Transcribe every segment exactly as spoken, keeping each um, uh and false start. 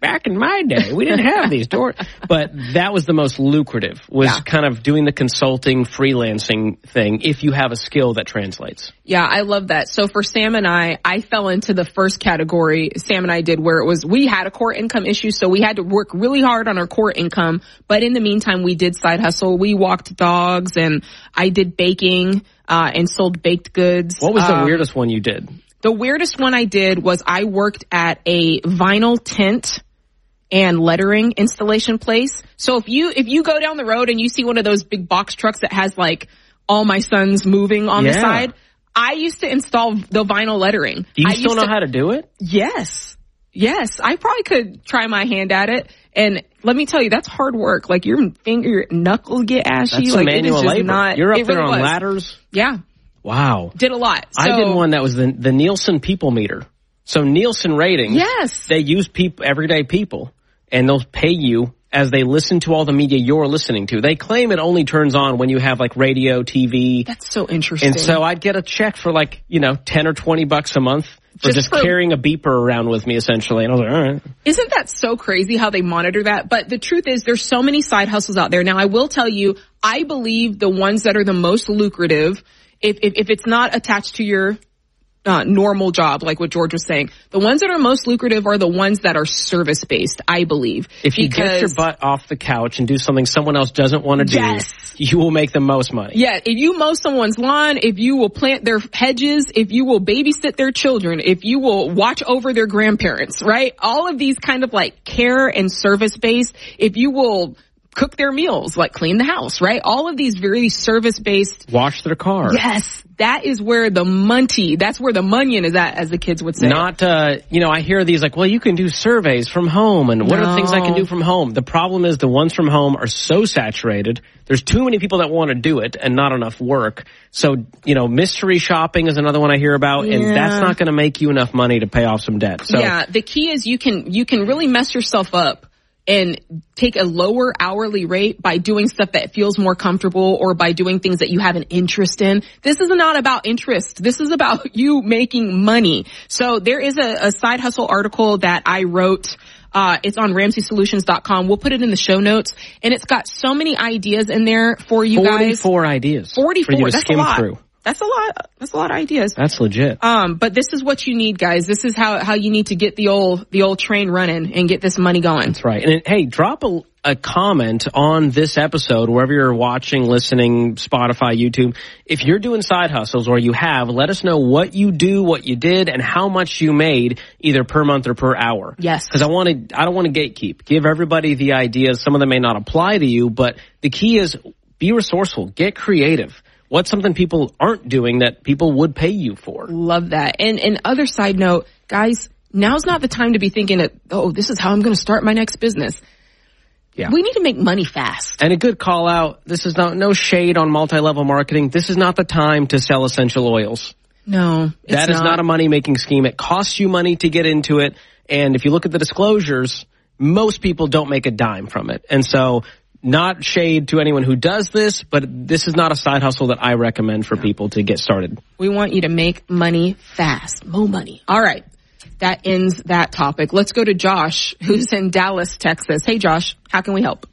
back in my day, we didn't have these doors. But that was the most lucrative, was yeah. kind of doing the consulting, freelancing thing if you have a skill that translates. Yeah, I love that. So for Sam and I, I fell into the first category Sam and I did, where it was we had a core income issue, so we had to work really hard on our core income. But in the meantime, we did side hustle. We walked dogs, and I did baking uh and sold baked goods. What was the um, weirdest one you did? The weirdest one I did was I worked at a vinyl tint and lettering installation place. So if you if you go down the road and you see one of those big box trucks that has like all my sons moving on yeah. the side, I used to install the vinyl lettering. Do you I still know to, how to do it? Yes. Yes. I probably could try my hand at it. And let me tell you, that's hard work. Like your finger, your knuckles get ashy. That's like manual it is just labor. not. You're up it there really on was. ladders? Yeah. Wow. Did a lot. So, I did one that was the, the Nielsen People Meter. So Nielsen ratings, yes. they use people, everyday people, and they'll pay you as they listen to all the media you're listening to. They claim it only turns on when you have like radio, T V. That's so interesting. And so I'd get a check for like, you know, ten or twenty bucks a month for just, just for, carrying a beeper around with me, essentially. And I was like, all right. Isn't that so crazy how they monitor that? But the truth is there's so many side hustles out there. Now, I will tell you, I believe the ones that are the most lucrative, if, if, if it's not attached to your Uh, normal job, like what George was saying. The ones that are most lucrative are the ones that are service-based, I believe. If you get your butt off the couch and do something someone else doesn't want to do, yes. you will make the most money. Yeah, if you mow someone's lawn, if you will plant their hedges, if you will babysit their children, if you will watch over their grandparents, right? All of these kind of like care and service-based, if you will cook their meals, like clean the house, right? All of these very service-based. Wash their car. Yes. That is where the money, that's where the munyon is at, as the kids would say. Not, uh, you know, I hear these like, well, you can do surveys from home, and what no. are the things I can do from home? The problem is the ones from home are so saturated. There's too many people that want to do it and not enough work. So, you know, mystery shopping is another one I hear about, yeah. and that's not going to make you enough money to pay off some debt. So, yeah, the key is you can, you can really mess yourself up and take a lower hourly rate by doing stuff that feels more comfortable or by doing things that you have an interest in. This is not about interest. This is about you making money. So there is a, a side hustle article that I wrote. Uh, it's on Ramsey Solutions dot com. We'll put it in the show notes. And it's got so many ideas in there for you forty-four guys. forty-four ideas. forty-four. For you to That's skim a lot. through. That's a lot. That's a lot of ideas. That's legit. Um, but this is what you need, guys. This is how, how you need to get the old, the old train running and get this money going. That's right. And hey, drop a, a comment on this episode, wherever you're watching, listening, Spotify, YouTube. If you're doing side hustles or you have, let us know what you do, what you did, and how much you made either per month or per hour. Yes. Because I want to, I don't want to gatekeep. Give everybody the ideas. Some of them may not apply to you, but the key is be resourceful, get creative. What's something people aren't doing that people would pay you for? Love that. And and other side note, guys, now's not the time to be thinking that, oh, this is how I'm going to start my next business. Yeah. We need to make money fast. And a good call out, this is not no shade on multi-level marketing. This is not the time to sell essential oils. No, it's That is not. not a money-making scheme. It costs you money to get into it. And if you look at the disclosures, most people don't make a dime from it. And so not shade to anyone who does this, but this is not a side hustle that I recommend for people to get started. We want you to make money fast. More money. All right. That ends that topic. Let's go to Josh, who's in Dallas, Texas. Hey, Josh, how can we help?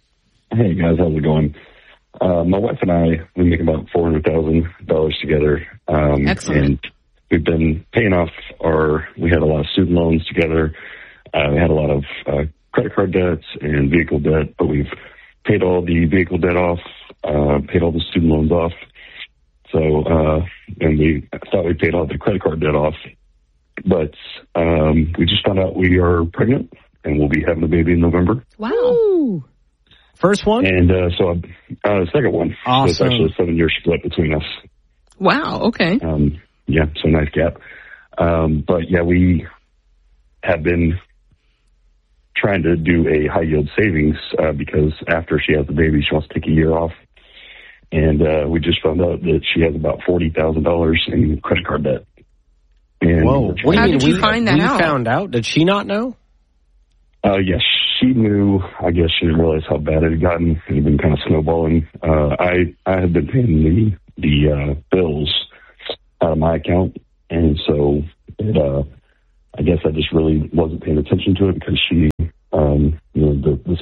Hey, guys. How's it going? Uh, my wife and I, we make about four hundred thousand dollars together. Um, Excellent. And we've been paying off our, we had a lot of student loans together. Uh, we had a lot of uh, credit card debts and vehicle debt, but we've paid all the vehicle debt off, uh, paid all the student loans off. So, uh, and we thought we paid all the credit card debt off, but, um, we just found out we are pregnant and we'll be having a baby in November. Wow. Ooh. First one? And, uh, so, uh, second one. Awesome. So it's actually a seven year split between us. Wow. Okay. Um, yeah, so nice gap. Um, but yeah, we have been trying to do a high yield savings uh, because after she has the baby, she wants to take a year off. And uh, we just found out that she has about forty thousand dollars in credit card debt. And Whoa. What do you How mean? did you we, find that we out? found out. Did she not know? Uh, yes, she knew. I guess she didn't realize how bad it had gotten. It had been kind of snowballing. Uh, I, I had been paying the, the uh, bills out of my account. And so it, uh, I guess I just really wasn't paying attention to it because she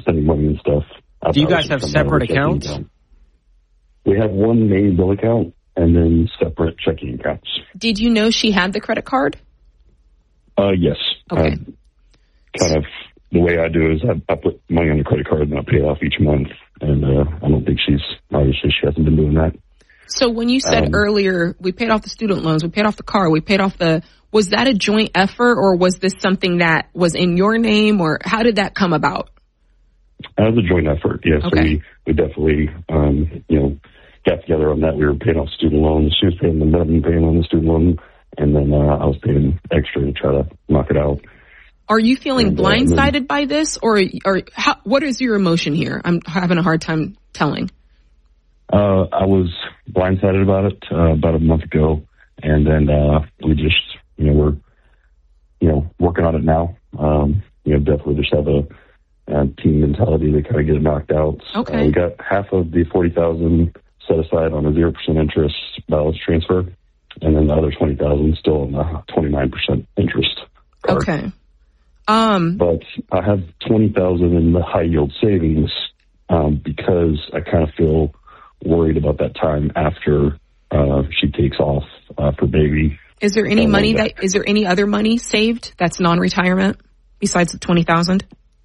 sending money and stuff. Do you guys have separate accounts? Account. We have one main bill account and then separate checking accounts. Did you know she had the credit card? Uh, yes. Okay. Uh, kind of the way I do is I, I put money on the credit card and I pay it off each month. And uh, I don't think she's, obviously she hasn't been doing that. So when you said um, earlier, we paid off the student loans, we paid off the car, we paid off the, was that a joint effort or was this something that was in your name or how did that come about? That was a joint effort, yes. Okay. So we, we definitely, um, you know, got together on that. We were paying off student loans. She was paying the minimum payment on the student loan, and then uh, I was paying extra to try to knock it out. Are you feeling and, uh, blindsided then, by this, or or how, what is your emotion here? I'm having a hard time telling. Uh, I was blindsided about it uh, about a month ago, and then uh, we just, you know, we're, you know, working on it now. Um, you know, definitely just have a, a team mentality to kind of get it knocked out. Okay. Uh, we got half of the forty thousand set aside on a zero percent interest balance transfer, and then the other twenty thousand still on the twenty-nine percent interest card. Okay. Um, but I have twenty thousand in the high yield savings um, because I kind of feel worried about that time after uh, she takes off uh, for baby. Is there any money that, that is there any other money saved that's non-retirement besides the twenty thousand?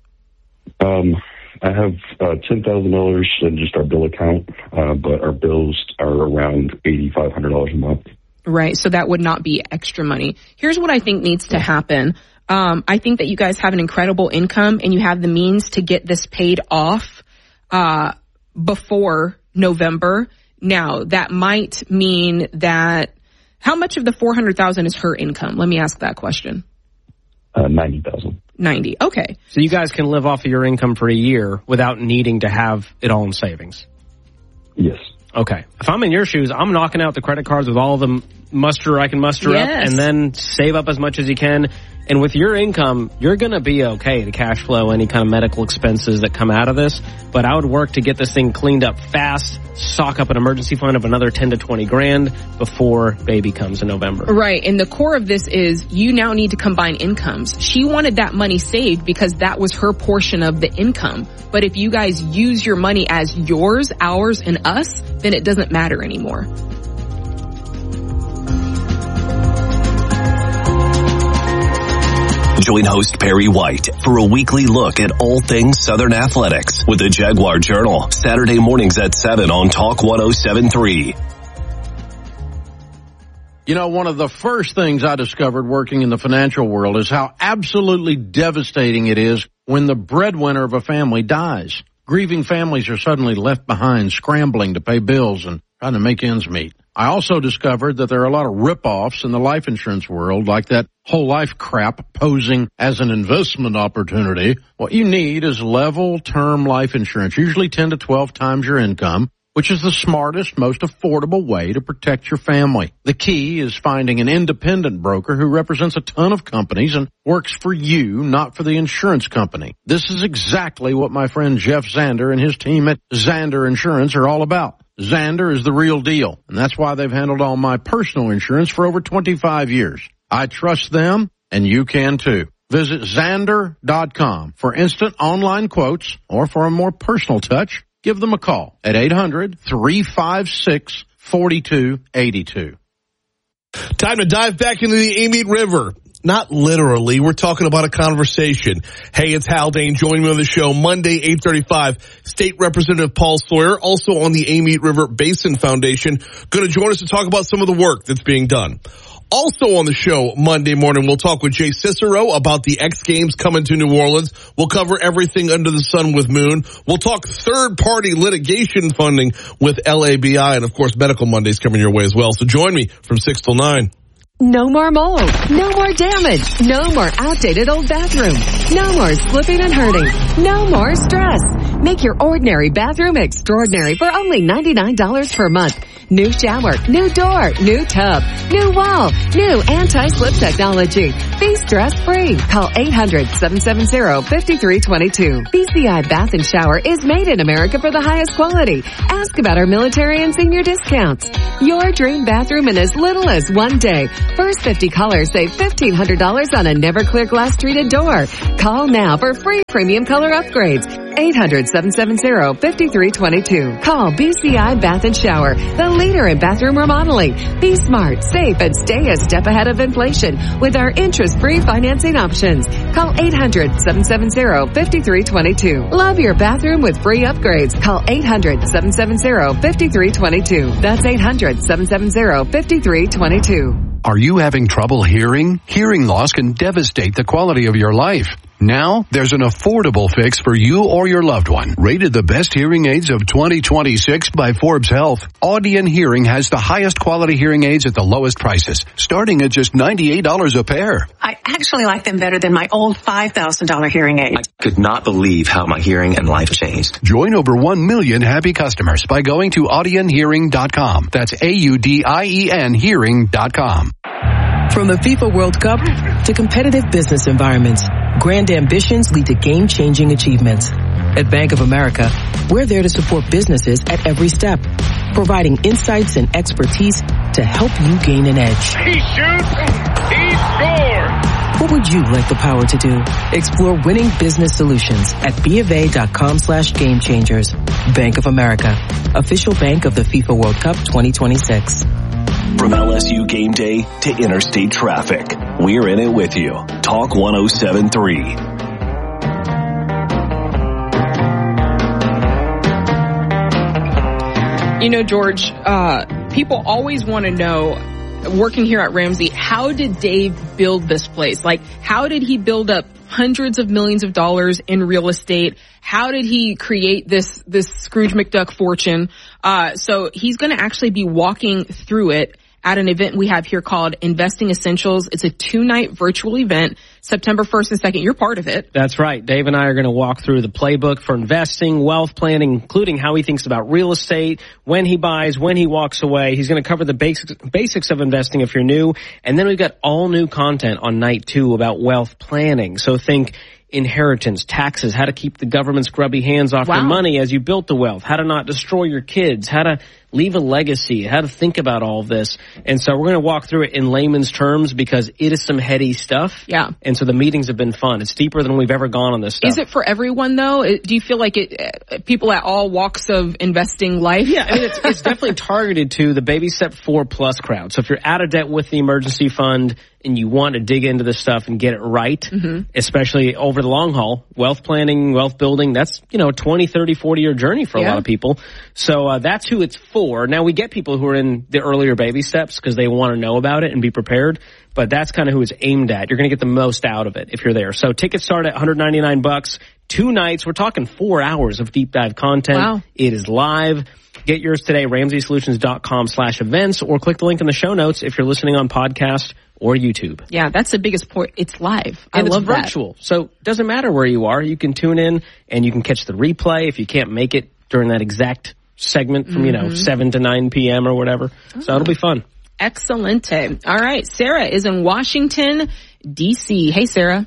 Um, I have uh, ten thousand dollars in just our bill account, uh, but our bills are around eighty-five hundred dollars a month. Right. So that would not be extra money. Here's what I think needs to happen. Um, I think that you guys have an incredible income and you have the means to get this paid off uh, before November. Now, that might mean that how much of the four hundred thousand dollars is her income? Let me ask that question. Uh, ninety thousand dollars. ninety. Okay. So you guys can live off of your income for a year without needing to have it all in savings? Yes. Okay. If I'm in your shoes, I'm knocking out the credit cards with all the muster I can muster yes. up and then save up as much as you can. And with your income, you're going to be okay to cash flow any kind of medical expenses that come out of this. But I would work to get this thing cleaned up fast, stock up an emergency fund of another ten to twenty grand before baby comes in November. Right. And the core of this is you now need to combine incomes. She wanted that money saved because that was her portion of the income. But if you guys use your money as yours, ours, and us, then it doesn't matter anymore. Join host Perry White for a weekly look at all things Southern athletics with the Jaguar Journal, Saturday mornings at seven on Talk one oh seven point three. You know, one of the first things I discovered working in the financial world is how absolutely devastating it is when the breadwinner of a family dies. Grieving families are suddenly left behind, scrambling to pay bills and trying to make ends meet. I also discovered that there are a lot of rip-offs in the life insurance world, like that whole life crap posing as an investment opportunity. What you need is level term life insurance, usually ten to twelve times your income, which is the smartest, most affordable way to protect your family. The key is finding an independent broker who represents a ton of companies and works for you, not for the insurance company. This is exactly what my friend Jeff Zander and his team at Zander Insurance are all about. Zander is the real deal, and that's why they've handled all my personal insurance for over twenty-five years. I trust them, and you can too. Visit Zander dot com for instant online quotes, or for a more personal touch, give them a call at eight hundred, three five six, four two eight two. Time to dive back into the Amite River. Not literally. We're talking about a conversation. Hey, it's Haldane. Join me on the show Monday, eight thirty-five. State Representative Paul Sawyer, also on the Amite River Basin Foundation, going to join us to talk about some of the work that's being done. Also on the show Monday morning, we'll talk with Jay Cicero about the X Games coming to New Orleans. We'll cover everything under the sun with Moon. We'll talk third-party litigation funding with L A B I. And, of course, Medical Monday's coming your way as well. So join me from six till nine. No more mold. No more damage. No more outdated old bathroom. No more slipping and hurting. No more stress. Make your ordinary bathroom extraordinary for only ninety-nine dollars per month. New shower, new door, new tub, new wall, new anti-slip technology. Be stress-free. Call eight hundred, seven seven zero, five three two two. B C I Bath and Shower is made in America for the highest quality. Ask about our military and senior discounts. Your dream bathroom in as little as one day. First fifty callers save fifteen hundred dollars on a Never Clear glass treated door. Call now for free premium color upgrades. eight hundred, seven seven zero, five three two two. Call B C I Bath and Shower, the leader in bathroom remodeling. Be smart, safe, and stay a step ahead of inflation with our interest-free financing options. Call eight hundred, seven seven zero, five three two two. Love your bathroom with free upgrades. Call eight hundred, seven seven zero, five three two two. That's eight hundred, seven seven zero, five three two two. Are you having trouble hearing? Hearing loss can devastate the quality of your life. Now, there's an affordable fix for you or your loved one. Rated the best hearing aids of twenty twenty-six by Forbes Health, Audion Hearing has the highest quality hearing aids at the lowest prices, starting at just ninety-eight dollars a pair. I actually like them better than my old five thousand dollars hearing aid. I could not believe how my hearing and life changed. Join over one million happy customers by going to audion hearing dot com. That's A U D I E N hearing dot com. From the FIFA World Cup to competitive business environments, grand ambitions lead to game-changing achievements. At Bank of America, we're there to support businesses at every step, providing insights and expertise to help you gain an edge. He shoots, he scores! What would you like the power to do? Explore winning business solutions at BofA.com slash game changers. Bank of America, official bank of the FIFA World Cup twenty twenty-six. From L S U game day to interstate traffic, we're in it with you. Talk one oh seven point three. You know, George, uh, people always want to know, working here at Ramsey, how did Dave build this place? Like, how did he build up hundreds of millions of dollars in real estate? How did he create this, this Scrooge McDuck fortune? Uh, so he's going to actually be walking through it at an event we have here called Investing Essentials. It's a two-night virtual event, September first and second. You're part of it. That's right. Dave and I are going to walk through the playbook for investing, wealth planning, including how he thinks about real estate, when he buys, when he walks away. He's going to cover the basics, basics of investing if you're new. And then we've got all new content on night two about wealth planning. So think inheritance, taxes, how to keep the government's grubby hands off Wow. your money as you built the wealth, how to not destroy your kids, how to leave a legacy, how to think about all of this. And so we're going to walk through it in layman's terms because it is some heady stuff. Yeah. And so the meetings have been fun. It's deeper than we've ever gone on this stuff. Is it for everyone, though? It- Do you feel like it, uh, people at all walks of investing life? Yeah, I mean, it's, it's definitely targeted to the Baby Step four Plus crowd. So if you're out of debt with the emergency fund and you want to dig into this stuff and get it right, Mm-hmm. especially over the long haul, wealth planning, wealth building, that's, you know, a twenty, thirty, forty year journey for a Yeah. lot of people. So uh, that's who it's for. Now, we get people who are in the earlier baby steps because they want to know about it and be prepared, but that's kind of who it's aimed at. You're going to get the most out of it if you're there. So tickets start at one hundred ninety-nine bucks. Two nights. We're talking four hours of deep dive content. Wow. It is live. Get yours today, ramsey solutions dot com slash events, or click the link in the show notes if you're listening on podcast or YouTube. Yeah, that's the biggest point. It's live. I And love it's virtual. So it doesn't matter where you are. You can tune in and you can catch the replay if you can't make it during that exact segment from, you know, Mhm. seven to nine p.m. or whatever. So it'll be fun. that. Excelente. All right. Sarah is in Washington, D C. Hey, Sarah.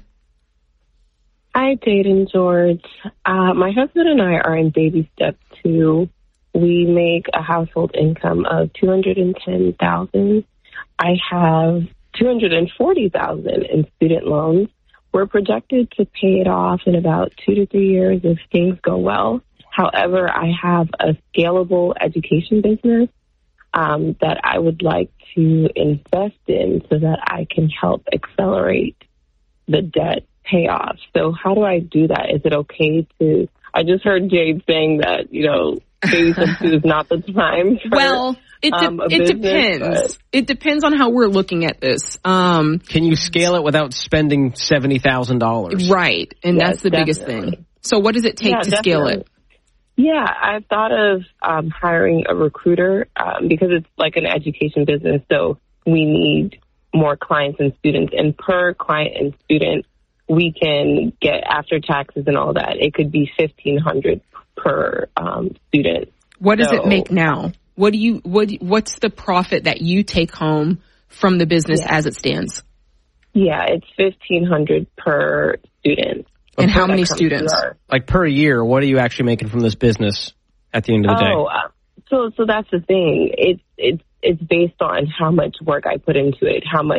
Hi, Jade and George. Uh, my husband and I are in baby step two. We make a household income of two hundred ten thousand dollars. I have two hundred forty thousand dollars in student loans. We're projected to pay it off in about two to three years if things go well. However, I have a scalable education business um, that I would like to invest in so that I can help accelerate the debt payoff. So how do I do that? Is it okay to, I just heard Jade saying that, you know, baby step two is not the time for, Well, it, de- um, a it business, depends. but- It depends on how we're looking at this. Um, Can you scale it without spending seventy thousand dollars? right. And Yes, that's the biggest definitely. thing. So what does it take Yeah, to scale definitely. it? Yeah, I've thought of um, hiring a recruiter um, because it's like an education business, so we need more clients and students. And per client and student, we can get after taxes and all that. It could be fifteen hundred per um, student. What does So- it make now? What do you what what's the profit that you take home from the business Yeah. as it stands? Yeah, it's fifteen hundred per student. And how That many comes through students? our- Like per year, what are you actually making from this business at the end of the day? Oh, uh, so so that's the thing. It's it's it's based on how much work I put into it, how much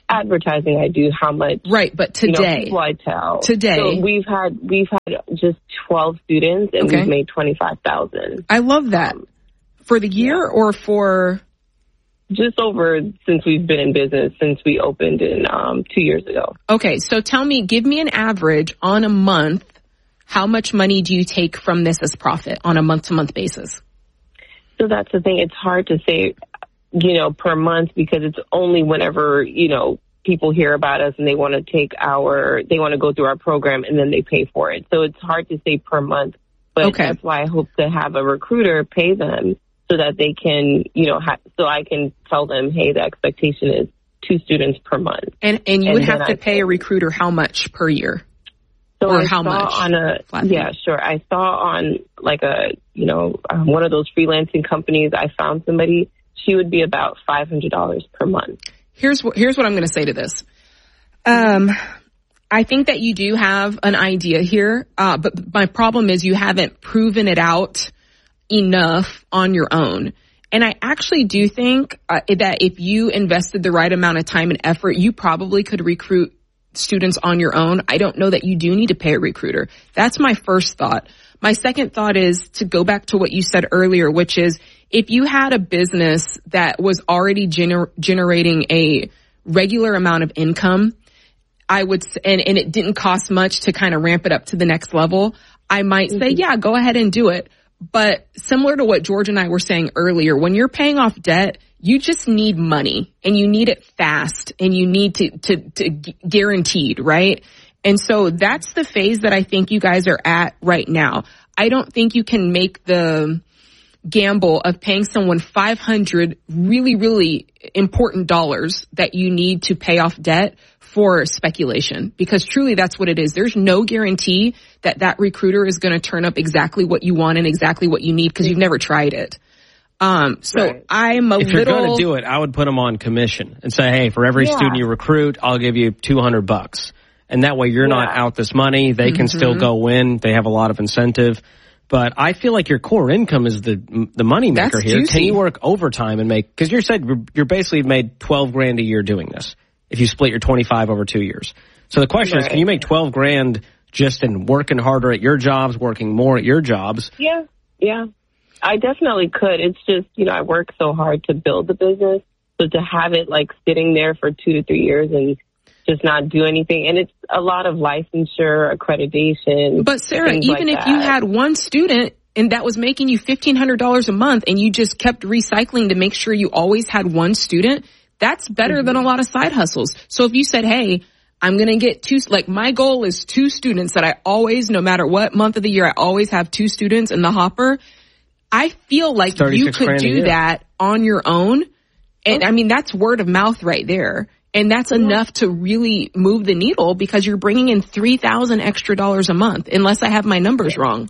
advertising I do, how much. Right, but today. You know, people I tell. Today. So we've had, we've had just twelve students and okay. we've made twenty-five thousand. I love that. Um, for the year yeah. or for? Just over since we've been in business, since we opened in um, two years ago. Okay, so tell me, give me an average on a month. How much money do you take from this as profit on a month-to-month basis? So that's the thing. It's hard to say, you know, per month because it's only whenever, you know, people hear about us and they want to take our, they want to go through our program and then they pay for it. So it's hard to say per month. But okay. that's why I hope to have a recruiter pay them so that they can, you know, ha- so I can tell them, hey, the expectation is two students per month. And and you and would have to I pay a recruiter how much per year? So or I how saw much? On a, yeah, sure. I saw on like a, you know, um, one of those freelancing companies, I found somebody, she would be about five hundred dollars per month. Here's what, here's what I'm going to say to this. Um, I think that you do have an idea here, uh, but my problem is you haven't proven it out enough on your own. And I actually do think uh, that if you invested the right amount of time and effort, you probably could recruit students on your own. I don't know that you do need to pay a recruiter. That's my first thought. My second thought is to go back to what you said earlier, which is if you had a business that was already gener- generating a regular amount of income, I would, and, and it didn't cost much to kind of ramp it up to the next level, I might mm-hmm. say, yeah, go ahead and do it. But similar to what George and I were saying earlier, when you're paying off debt, you just need money and you need it fast and you need to, to, to guaranteed, right? And so that's the phase that I think you guys are at right now. I don't think you can make the gamble of paying someone five hundred really, really important dollars that you need to pay off debt for speculation, because truly that's what it is. There's no guarantee that that recruiter is going to turn up exactly what you want and exactly what you need because you've never tried it. Um, so right. I'm a if little. If you're going to do it, I would put them on commission and say, hey, for every yeah. student you recruit, I'll give you two hundred bucks. And that way you're yeah. not out this money. They can mm-hmm. still go win. They have a lot of incentive. But I feel like your core income is the the money maker here. Juicy. Can you work overtime and make, because you said you're basically made twelve grand a year doing this if you split your twenty-five over two years. So the question right. is, can you make twelve grand just in working harder at your jobs, working more at your jobs? Yeah, yeah. I definitely could. It's just, you know, I work so hard to build the business. So to have it like sitting there for two to three years and just not do anything. And it's a lot of licensure, accreditation. But Sarah, even like if that. you had one student and that was making you fifteen hundred dollars a month and you just kept recycling to make sure you always had one student, that's better mm-hmm. than a lot of side hustles. So if you said, hey, I'm going to get two, like my goal is two students that I always, no matter what month of the year, I always have two students in the hopper. I feel like you could do that on your own. And I mean, that's word of mouth right there. And that's yeah. enough to really move the needle because you're bringing in three thousand extra dollars a month, unless I have my numbers wrong.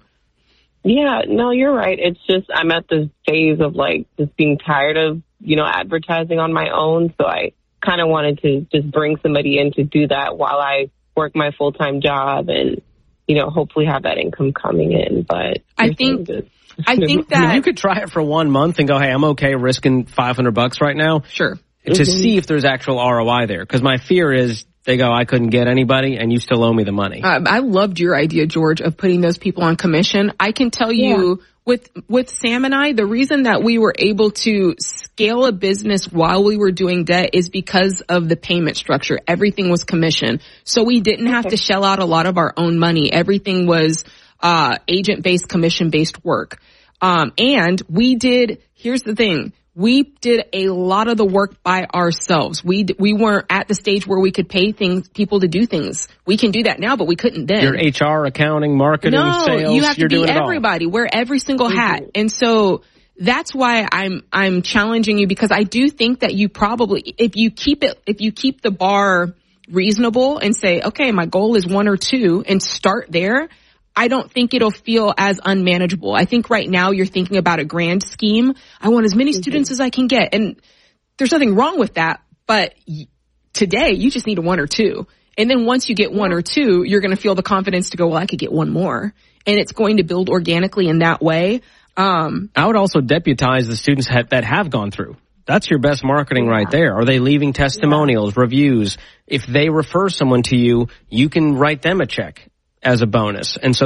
Yeah, no, you're right. It's just I'm at this phase of like just being tired of, you know, advertising on my own. So I kind of wanted to just bring somebody in to do that while I work my full-time job and, you know, hopefully have that income coming in. But I think I think that I mean, you could try it for one month and go, hey, I'm okay risking five hundred bucks right now. Sure. To mm-hmm. see if there's actual R O I there. Because my fear is they go, I couldn't get anybody and you still owe me the money. Uh, I loved your idea, George, of putting those people on commission. I can tell you yeah. with, with Sam and I, the reason that we were able to scale a business while we were doing debt is because of the payment structure. Everything was commission. So we didn't have okay. to shell out a lot of our own money. Everything was, uh, agent-based, commission-based work. Um, and we did, here's the thing. We did a lot of the work by ourselves. We we weren't at the stage where we could pay things people to do things. We can do that now, but we couldn't then. Your H R, accounting, marketing, no, sales, you have to you're be doing everybody. It all. Wear every single hat. Mm-hmm. And so that's why I'm I'm challenging you, because I do think that you probably, if you keep it, if you keep the bar reasonable and say, okay, my goal is one or two and start there, I don't think it'll feel as unmanageable. I think right now you're thinking about a grand scheme. I want as many mm-hmm. students as I can get. And there's nothing wrong with that. But today you just need a one or two. And then once you get one or two, you're going to feel the confidence to go, well, I could get one more. And it's going to build organically in that way. Um, I would also deputize the students ha- that have gone through. That's your best marketing yeah. right there. Are they leaving testimonials, yeah. reviews? If they refer someone to you, you can write them a check as a bonus. And so